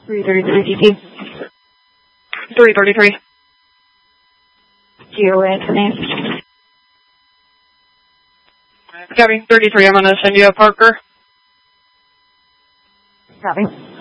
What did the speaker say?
333 DP. 333. Geo Anthony. Copy. 33, I'm going to send you a Parker. Copy.